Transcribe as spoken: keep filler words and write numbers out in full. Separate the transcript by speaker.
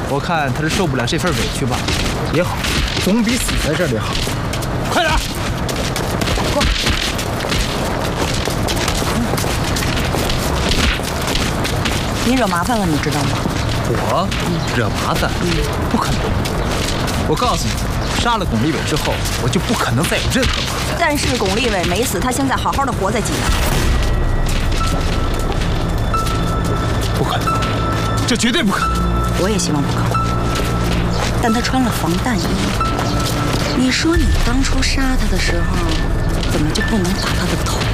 Speaker 1: 我看他是受不了这份委屈吧。也好，总比死在这里好。快点！快！
Speaker 2: 你惹麻烦了，你知道吗？
Speaker 1: 我惹麻烦？不可能！我告诉你，杀了巩立伟之后，我就不可能再有任何麻烦。
Speaker 2: 但是巩立伟没死，他现在好好的活在济南。
Speaker 1: 不可能，这绝对不可能！
Speaker 2: 我也希望不可能。但他穿了防弹衣，你说你当初杀他的时候，怎么就不能把他的头